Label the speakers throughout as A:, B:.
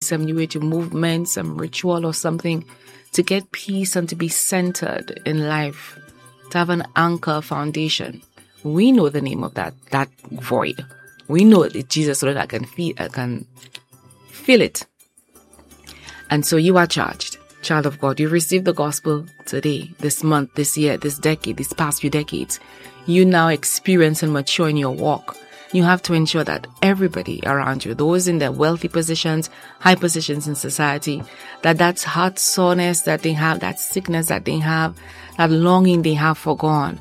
A: some new age movement, some ritual or something, to get peace and to be centered in life, to have an anchor foundation. We know the name of that void. We know it's Jesus, so that I can feel it. And so you are charged, child of God. You received the gospel today, this month, this year, this decade, these past few decades. You now experience and mature in your walk. You have to ensure that everybody around you, those in their wealthy positions, high positions in society, that heart soreness that they have, that sickness that they have, that longing they have for God,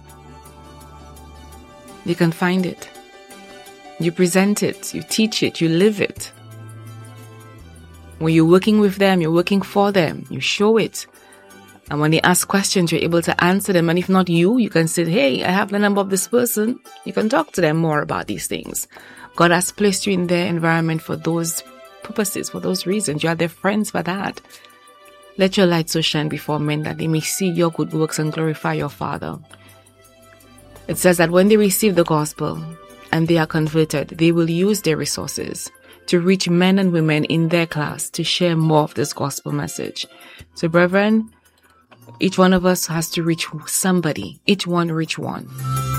A: you can find it. You present it, you teach it, you live it. When you're working with them, you're working for them, you show it. And when they ask questions, you're able to answer them. And if not you can say, hey, I have the number of this person. You can talk to them more about these things. God has placed you in their environment for those purposes, for those reasons. You are their friends for that. Let your light so shine before men that they may see your good works and glorify your Father. It says that when they receive the gospel and they are converted, they will use their resources to reach men and women in their class to share more of this gospel message. So, brethren, each one of us has to reach somebody. Each one reach one.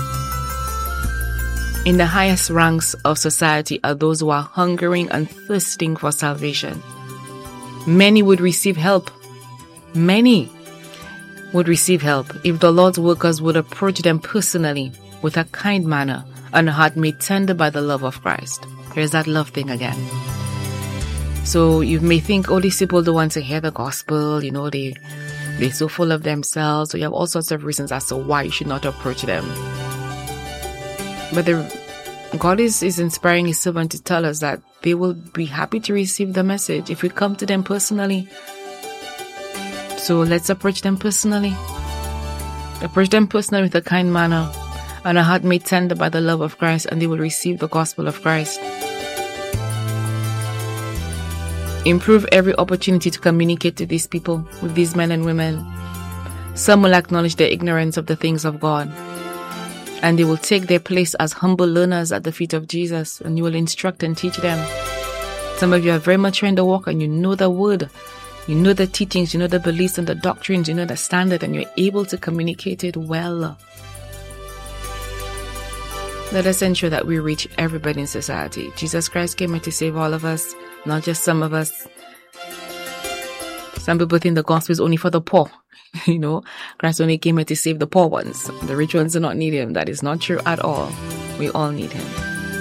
A: In the highest ranks of society are those who are hungering and thirsting for salvation. Many would receive help. Many would receive help if the Lord's workers would approach them personally with a kind manner and a heart made tender by the love of Christ. Here's that love thing again. So you may think, oh, these people don't want to hear the gospel, they're so full of themselves. So you have all sorts of reasons as to why you should not approach them. But God is inspiring His servant to tell us that they will be happy to receive the message if we come to them personally. So let's approach them personally. Approach them personally with a kind manner and a heart made tender by the love of Christ, and they will receive the gospel of Christ. Improve every opportunity to communicate to these people, with these men and women. Some will acknowledge their ignorance of the things of God, and they will take their place as humble learners at the feet of Jesus, and you will instruct and teach them. Some of you are very mature in the walk, and you know the word, you know the teachings, you know the beliefs and the doctrines, you know the standard, and you're able to communicate it well. Let us ensure that we reach everybody in society. Jesus Christ came here to save all of us, not just some of us. Some people think the gospel is only for the poor. Christ only came here to save the poor ones. The rich ones do not need Him. That is not true at all. We all need Him.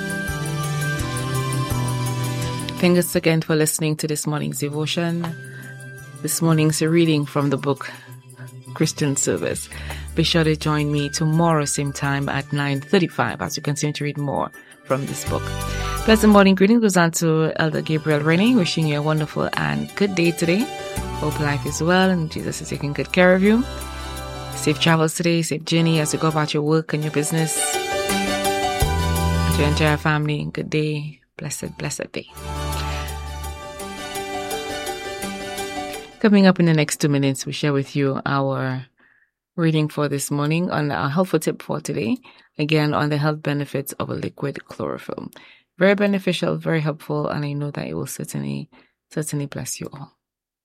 A: Thanks again for listening to this morning's devotion. This morning's reading from the book Christian Service. Be sure to join me tomorrow same time at 9:35 as we continue to read more from this book. Pleasant morning greetings goes on to Elder Gabriel Rennie, wishing you a wonderful and good day today. Hope life is well and Jesus is taking good care of you. Safe travels today, safe journey as you go about your work and your business. To your entire family, good day, blessed day. Coming up in the next 2 minutes, we share with you our reading for this morning on our helpful tip for today. Again, on the health benefits of a liquid chlorophyll. Very beneficial, very helpful, and I know that it will certainly bless you all.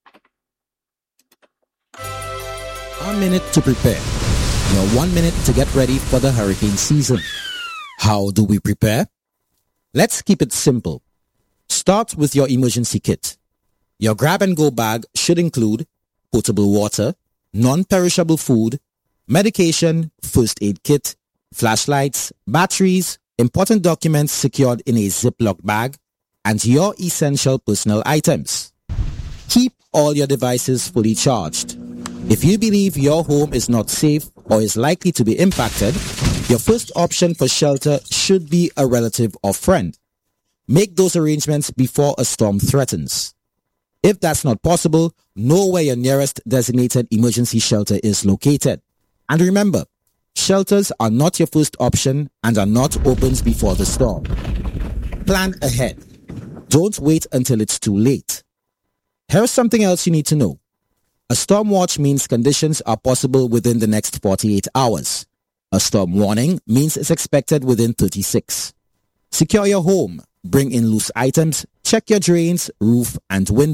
B: 1 minute to prepare. Your 1 minute to get ready for the hurricane season. How do we prepare? Let's keep it simple. Start with your emergency kit. Your grab-and-go bag should include potable water, non-perishable food, medication, first aid kit, flashlights, batteries, important documents secured in a Ziploc bag, and your essential personal items. Keep all your devices fully charged. If you believe your home is not safe or is likely to be impacted, your first option for shelter should be a relative or friend. Make those arrangements before a storm threatens. If that's not possible, know where your nearest designated emergency shelter is located. And remember, shelters are not your first option and are not opened before the storm. Plan ahead. Don't wait until it's too late. Here's something else you need to know. A storm watch means conditions are possible within the next 48 hours. A storm warning means it's expected within 36. Secure your home. Bring in loose items. Check your drains, roof, and windows.